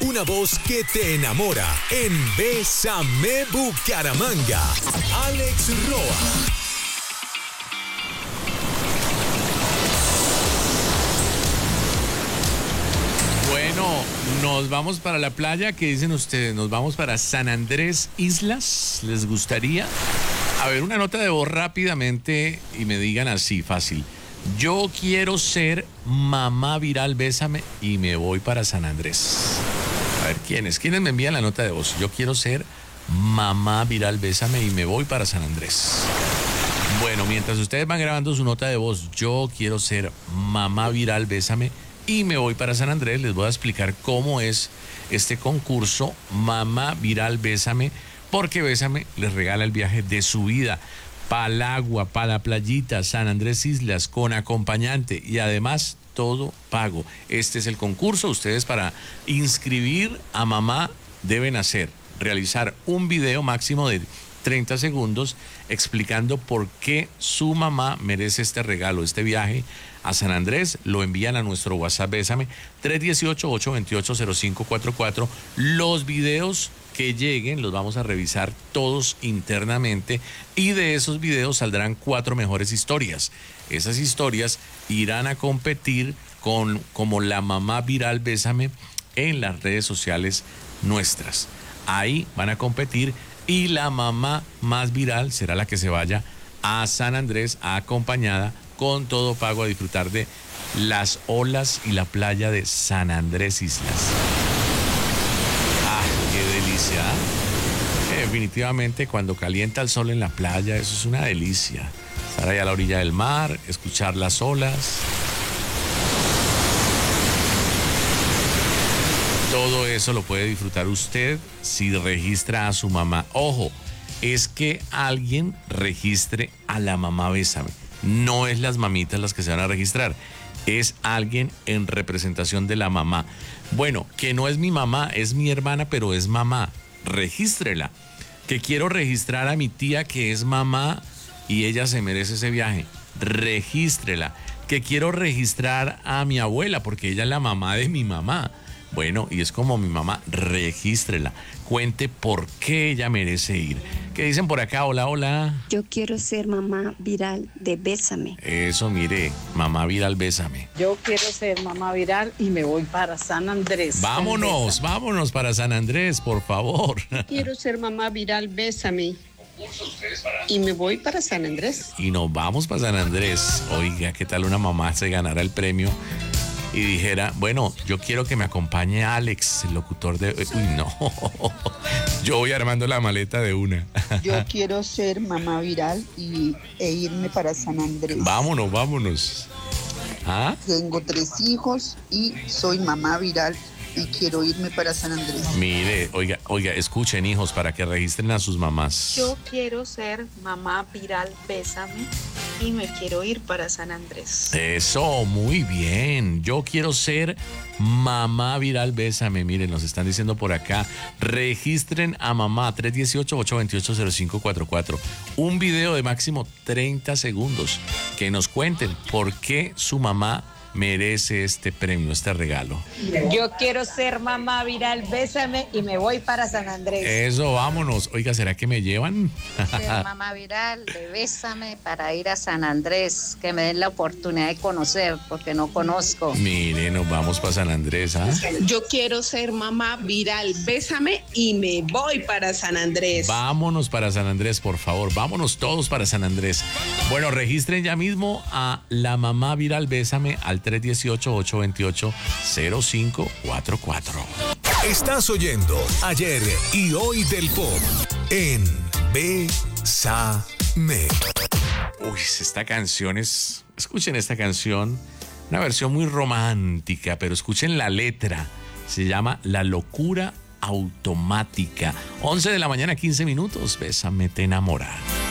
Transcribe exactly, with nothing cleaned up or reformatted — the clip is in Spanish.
una voz que te enamora en Bésame Bucaramanga. Alex Roa. Bueno, nos vamos para la playa. ¿Qué dicen ustedes? ¿Nos vamos para San Andrés Islas? ¿Les gustaría? A ver, una nota de voz rápidamente y me digan así, fácil. Yo quiero ser mamá viral, bésame y me voy para San Andrés. A ver, ¿quiénes? ¿Quiénes me envían la nota de voz? Yo quiero ser mamá viral, bésame y me voy para San Andrés. Bueno, mientras ustedes van grabando su nota de voz, yo quiero ser mamá viral, bésame y me voy para San Andrés, les voy a explicar cómo es este concurso Mamá Viral Bésame, porque Bésame les regala el viaje de su vida para el agua, para la playita, San Andrés Islas, con acompañante y además todo pago. Este es el concurso. Ustedes para inscribir a mamá deben hacer, realizar un video máximo de treinta segundos explicando por qué su mamá merece este regalo, este viaje a San Andrés. Lo envían a nuestro WhatsApp Bésame tres uno ocho, ocho dos ocho, cero cinco cuatro cuatro. Los videos que lleguen los vamos a revisar todos internamente y de esos videos saldrán cuatro mejores historias. Esas historias irán a competir con como la mamá viral Bésame en las redes sociales nuestras. Ahí van a competir y la mamá más viral será la que se vaya a San Andrés acompañada con todo pago a disfrutar de las olas y la playa de San Andrés Islas. ¡Ah, qué delicia! Eh, definitivamente cuando calienta el sol en la playa, eso es una delicia. Estar ahí a la orilla del mar, escuchar las olas. Todo eso lo puede disfrutar usted si registra a su mamá. Ojo, es que alguien registre a la mamá Bésame. No es las mamitas las que se van a registrar, es alguien en representación de la mamá. Bueno, que no es mi mamá, es mi hermana, pero es mamá. Regístrela. Que quiero registrar a mi tía que es mamá y ella se merece ese viaje. Regístrela. Que quiero registrar a mi abuela porque ella es la mamá de mi mamá. Bueno, y es como mi mamá, regístrela. Cuente por qué ella merece ir. ¿Qué dicen por acá? Hola, hola. Yo quiero ser mamá viral de Bésame. Eso, mire, mamá viral, bésame. Yo quiero ser mamá viral y me voy para San Andrés. Vámonos, vámonos para San Andrés, por favor. Quiero ser mamá viral, bésame. Y me voy para San Andrés. Y nos vamos para San Andrés. Oiga, ¿qué tal una mamá se ganara el premio y dijera, bueno, yo quiero que me acompañe Alex, el locutor de... Uy, no, yo voy armando la maleta de una. Yo quiero ser mamá viral y, e irme para San Andrés. Vámonos, vámonos. ¿Ah? Tengo tres hijos y soy mamá viral y quiero irme para San Andrés. Mire, oiga, oiga, escuchen, hijos, para que registren a sus mamás. Yo quiero ser mamá viral, bésame, y me quiero ir para San Andrés. Eso, muy bien. Yo quiero ser mamá viral, bésame. Miren, nos están diciendo por acá. Registren a mamá tres uno ocho, ocho dos ocho, cero cinco cuatro cuatro. Un video de máximo treinta segundos. Que nos cuenten por qué su mamá merece este premio, este regalo. Yo quiero ser mamá viral, bésame y me voy para San Andrés. Eso, vámonos. Oiga, ¿será que me llevan? Ser mamá viral de Bésame para ir a San Andrés, que me den la oportunidad de conocer, porque no conozco. Mire, nos vamos para San Andrés, ¿ah? Yo quiero ser mamá viral, bésame y me voy para San Andrés. Vámonos para San Andrés, por favor. Vámonos todos para San Andrés. Bueno, registren ya mismo a la mamá viral, bésame al tres uno ocho, ocho dos ocho, cero cinco cuatro cuatro. Estás oyendo Ayer y Hoy del Pop en Bésame. Uy, esta canción es... Escuchen esta canción, una versión muy romántica, pero escuchen la letra. Se llama La Locura Automática. once de la mañana, quince minutos. Bésame, te enamora.